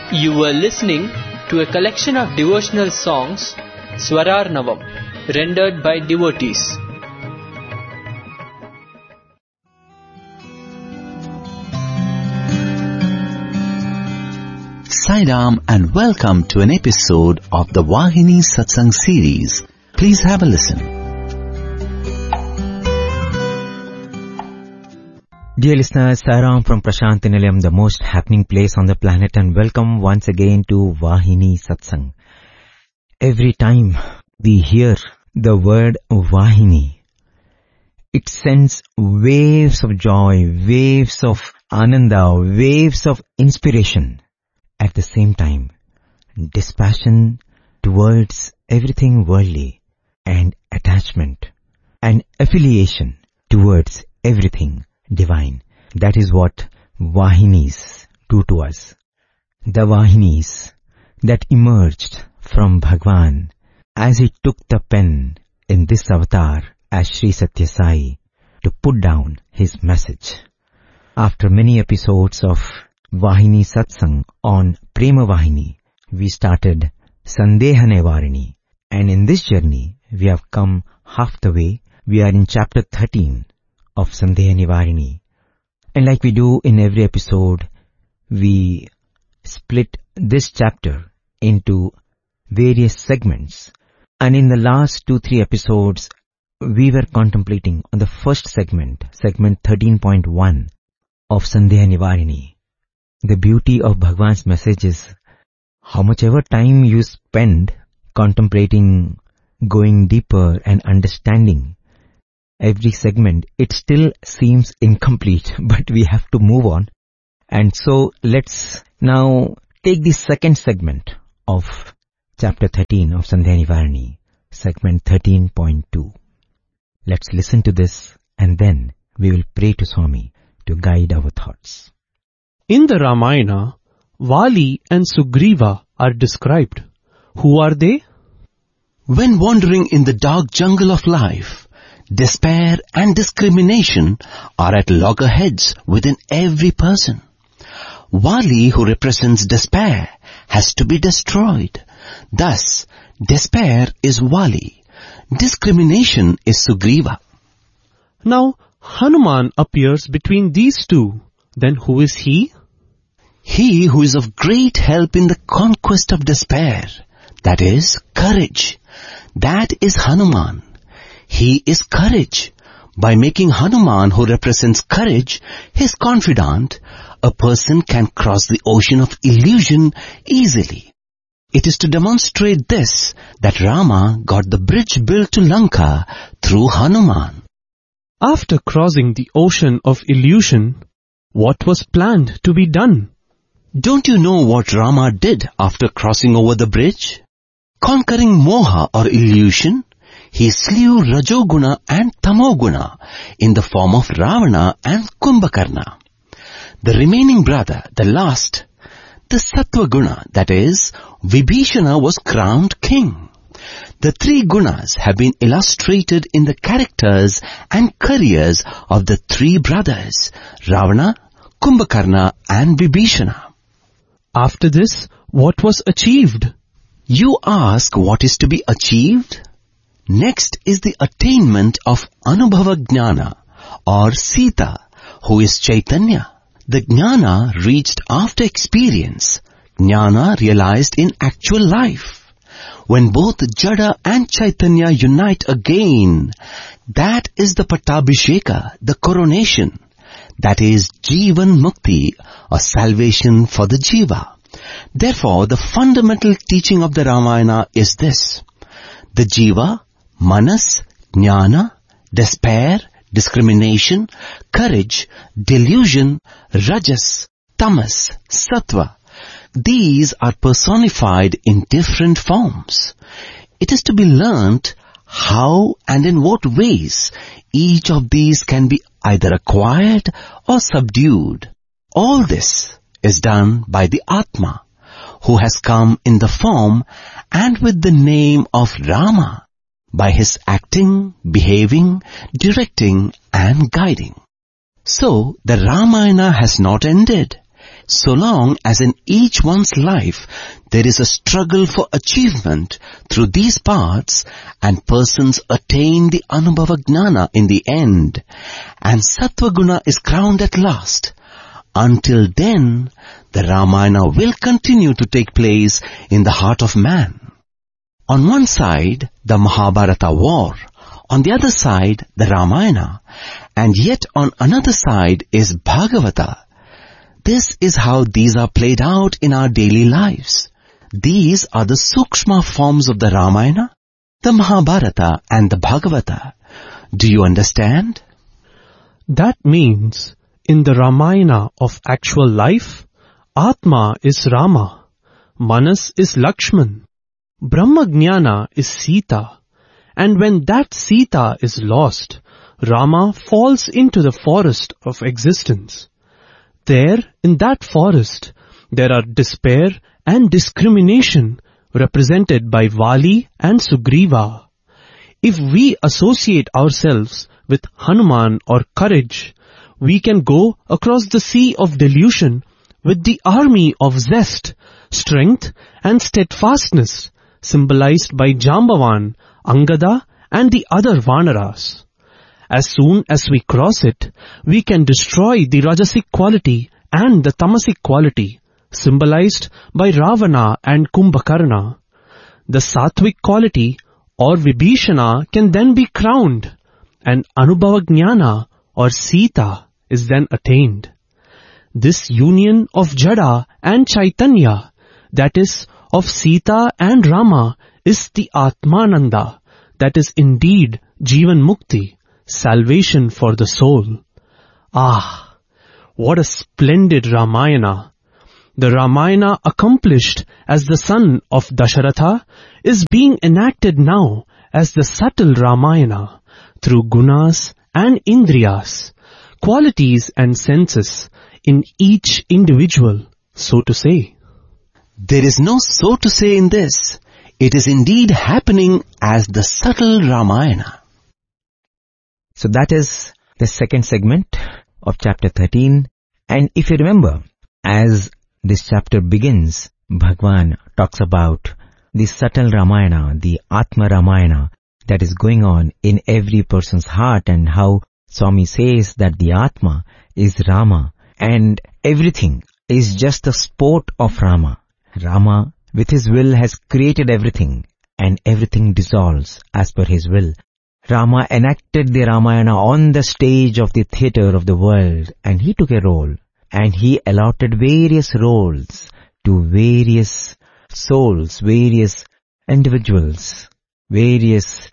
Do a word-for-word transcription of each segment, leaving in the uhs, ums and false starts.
You were listening to a collection of devotional songs, Swararnavam, rendered by devotees. Sai Ram and welcome to an episode of the Vahini Satsang series. Please have a listen. Dear listeners, Sai Ram from Prashanthi Nilayam, the most happening place on the planet, and welcome once again to Vahini Satsang. Every time we hear the word Vahini, it sends waves of joy, waves of ananda, waves of inspiration. At the same time, dispassion towards everything worldly and attachment and affiliation towards everything divine. That is what Vahinis do to us. The Vahinis that emerged from Bhagwan as he took the pen in this avatar as Sri Satya Sai to put down his message. After many episodes of Vahini Satsang on Prema Vahini, we started Sandeha Nivarini, and in this journey we have come half the way. We are in chapter thirteen of Sandeha Nivarini, and like we do in every episode, we split this chapter into various segments, and in the last two three episodes we were contemplating on the first segment, segment thirteen point one of Sandeha Nivarini. The beauty of Bhagwan's message is how much ever time you spend contemplating, going deeper and understanding every segment, it still seems incomplete, but we have to move on. And so let's now take the second segment of chapter thirteen of Sandeha Nivarini, segment thirteen point two. Let's listen to this and then we will pray to Swami to guide our thoughts. In the Ramayana, Vali and Sugriva are described. Who are they? When wandering in the dark jungle of life, despair and discrimination are at loggerheads within every person. Vali, who represents despair, has to be destroyed. Thus, despair is Vali. Discrimination is Sugriva. Now, Hanuman appears between these two. Then who is he? He who is of great help in the conquest of despair, that is, courage. That is Hanuman. He is courage. By making Hanuman, who represents courage, his confidant, a person can cross the ocean of illusion easily. It is to demonstrate this that Rama got the bridge built to Lanka through Hanuman. After crossing the ocean of illusion, what was planned to be done? Don't you know what Rama did after crossing over the bridge? Conquering moha or illusion, he slew Rajoguna and Tamoguna in the form of Ravana and Kumbhakarna. The remaining brother, the last, the Sattva Guna, that is, Vibhishana, was crowned king. The three gunas have been illustrated in the characters and careers of the three brothers, Ravana, Kumbhakarna and Vibhishana. After this, what was achieved? You ask what is to be achieved? Next is the attainment of Anubhava Jnana or Sita, who is Chaitanya. The Jnana reached after experience, Jnana realized in actual life. When both Jada and Chaitanya unite again, that is the Pattabhisheka, the coronation. That is Jivan Mukti, or salvation for the Jiva. Therefore, the fundamental teaching of the Ramayana is this. The Jiva, Manas, Jnana, despair, discrimination, courage, delusion, Rajas, Tamas, Sattva. These are personified in different forms. It is to be learnt how and in what ways each of these can be either acquired or subdued. All this is done by the Atma, who has come in the form and with the name of Rama, by his acting, behaving, directing and guiding. So, the Ramayana has not ended. So long as in each one's life there is a struggle for achievement through these paths, and persons attain the Anubhava Gnana in the end, and Sattva Guna is crowned at last, until then the Ramayana will continue to take place in the heart of man. On one side, the Mahabharata war, on the other side, the Ramayana, and yet on another side is Bhagavata. This is how these are played out in our daily lives. These are the Sukshma forms of the Ramayana, the Mahabharata and the Bhagavata. Do you understand? That means, in the Ramayana of actual life, Atma is Rama, Manas is Lakshman, Brahma Jnana is Sita, and when that Sita is lost, Rama falls into the forest of existence. There, in that forest, there are despair and discrimination represented by Vali and Sugriva. If we associate ourselves with Hanuman or courage, we can go across the sea of delusion with the army of zest, strength and steadfastness, symbolized by Jambavan, Angada and the other Vanaras. As soon as we cross it, we can destroy the Rajasic quality and the Tamasic quality, symbolized by Ravana and Kumbhakarna. The Sattvic quality or Vibhishana can then be crowned, and Anubhava Jnana or Sita is then attained. This union of Jada and Chaitanya, that is, of Sita and Rama, is the Atmananda, that is indeed Jivan Mukti, salvation for the soul. Ah, what a splendid Ramayana! The Ramayana accomplished as the son of Dasharatha is being enacted now as the subtle Ramayana through gunas and indriyas, qualities and senses in each individual, so to say. There is no so to say in this. It is indeed happening as the subtle Ramayana. So that is the second segment of chapter thirteen. And if you remember, as this chapter begins, Bhagwan talks about the subtle Ramayana, the Atma Ramayana that is going on in every person's heart, and how Swami says that the Atma is Rama and everything is just a sport of Rama. Rama with his will has created everything, and everything dissolves as per his will. Rama enacted the Ramayana on the stage of the theatre of the world, and he took a role, and he allotted various roles to various souls, various individuals, various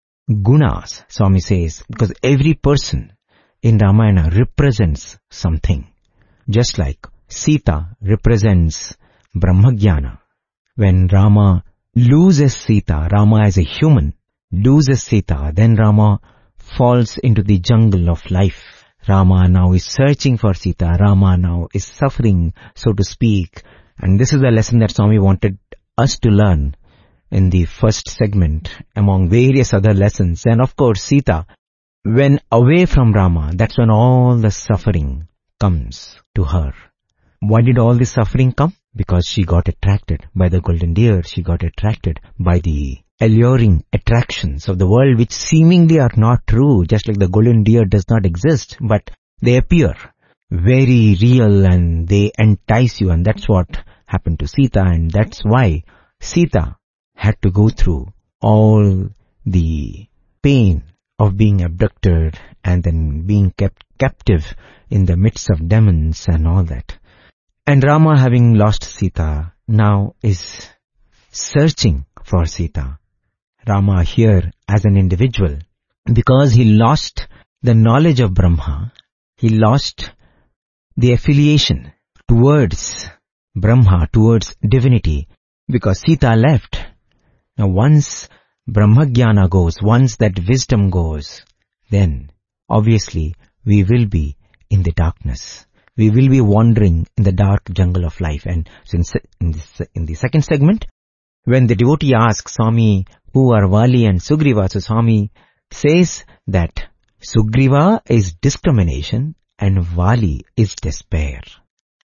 gunas, Swami says, because every person in Ramayana represents something. Just like Sita represents Brahmajnana. When Rama loses Sita, Rama as a human loses Sita, then Rama falls into the jungle of life. Rama now is searching for Sita. Rama now is suffering, so to speak. And this is the lesson that Swami wanted us to learn in the first segment, among various other lessons. And of course, Sita, when away from Rama, that's when all the suffering comes to her. Why did all this suffering come? Because she got attracted by the golden deer. She got attracted by the alluring attractions of the world, which seemingly are not true, just like the golden deer does not exist, but they appear very real and they entice you, and that's what happened to Sita, and that's why Sita had to go through all the pain of being abducted and then being kept captive in the midst of demons and all that. And Rama, having lost Sita, now is searching for Sita. Rama here as an individual, because he lost the knowledge of Brahma, he lost the affiliation towards Brahma, towards divinity, because Sita left. Now once Brahmajnana goes, once that wisdom goes, then obviously we will be in the darkness. We will be wandering in the dark jungle of life. And since in, this, in the second segment, when the devotee asks Swami, who are Vali and Sugriva, so Swami says that Sugriva is discrimination and Vali is despair.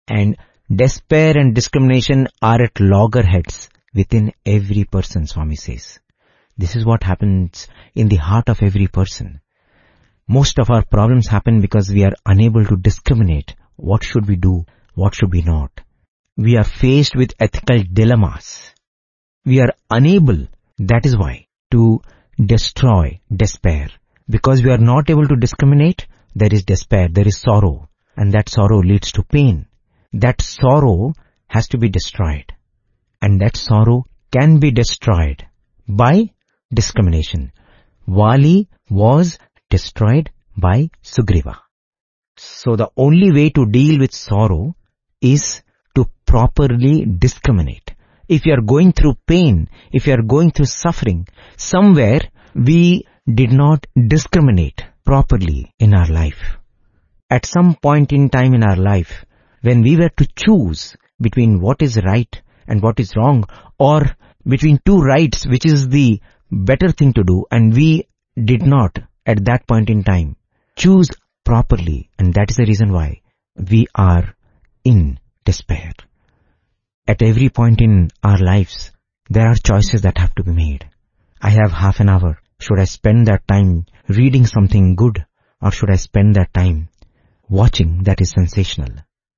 And despair and discrimination are at loggerheads within every person, Swami says. This is what happens in the heart of every person. Most of our problems happen because we are unable to discriminate. What should we do? What should we not? We are faced with ethical dilemmas. We are unable, that is why, to destroy despair. Because we are not able to discriminate, there is despair, there is sorrow. And that sorrow leads to pain. That sorrow has to be destroyed. And that sorrow can be destroyed by discrimination. Vali was destroyed by Sugriva. So the only way to deal with sorrow is to properly discriminate. If you are going through pain, if you are going through suffering, somewhere we did not discriminate properly in our life. At some point in time in our life, when we were to choose between what is right and what is wrong, or between two rights, which is the better thing to do, and we did not at that point in time choose properly, and that is the reason why we are in despair. At every point in our lives, there are choices that have to be made. I have half an hour. Should I spend that time reading something good, or should I spend that time watching that is sensational?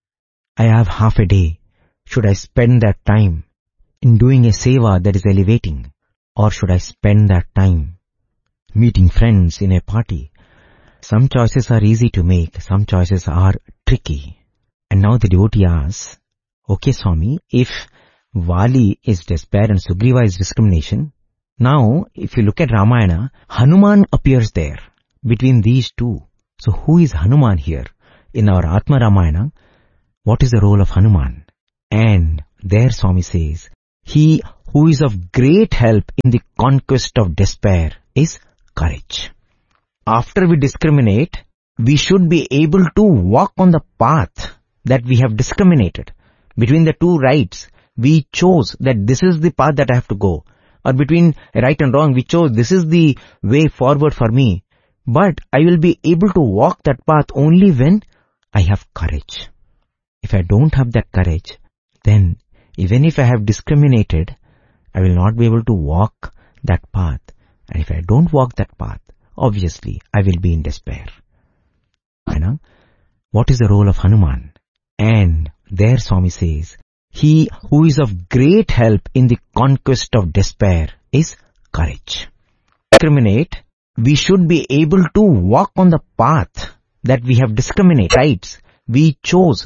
I have half a day. Should I spend that time in doing a seva that is elevating, or should I spend that time meeting friends in a party? Some choices are easy to make, some choices are tricky. And now the devotee asks, okay Swami, if Vali is despair and Sugriva is discrimination, now if you look at Ramayana, Hanuman appears there between these two. So who is Hanuman here? In our Atma Ramayana, what is the role of Hanuman? And there Swami says, he who is of great help in the conquest of despair is courage. After we discriminate, we should be able to walk on the path that we have discriminated. Between the two rights, we chose that this is the path that I have to go. Or between right and wrong, we chose this is the way forward for me. But I will be able to walk that path only when I have courage. If I don't have that courage, then even if I have discriminated, I will not be able to walk that path. And if I don't walk that path, obviously I will be in despair. You know? What is the role of Hanuman? And there Swami says, he who is of great help in the conquest of despair is courage. Discriminate, we should be able to walk on the path that we have discriminated. Rights, we chose